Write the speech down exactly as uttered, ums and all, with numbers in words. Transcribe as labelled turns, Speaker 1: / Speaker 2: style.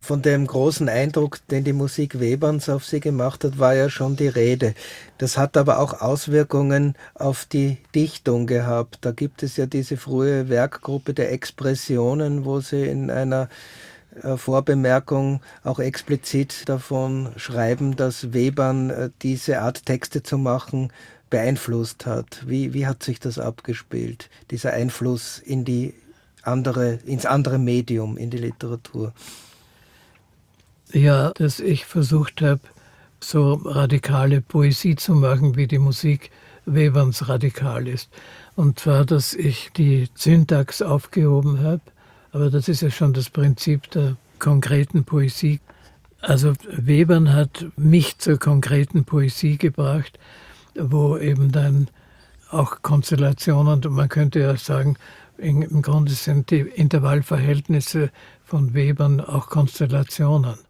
Speaker 1: Von dem großen Eindruck, den die Musik Weberns auf Sie gemacht hat, war ja schon die Rede. Das hat aber auch Auswirkungen auf die Dichtung gehabt. Da gibt es ja diese frühe Werkgruppe der Expressionen, wo Sie in einer äh, Vorbemerkung auch explizit davon schreiben, dass Webern äh, diese Art Texte zu machen beeinflusst hat. Wie, wie hat sich das abgespielt, dieser Einfluss in die andere, ins andere Medium, in die Literatur?
Speaker 2: Ja, dass ich versucht habe, so radikale Poesie zu machen, wie die Musik Weberns radikal ist. Und zwar, dass ich die Syntax aufgehoben habe, aber das ist ja schon das Prinzip der konkreten Poesie. Also Webern hat mich zur konkreten Poesie gebracht, wo eben dann auch Konstellationen, und man könnte ja sagen, im Grunde sind die Intervallverhältnisse von Webern auch Konstellationen.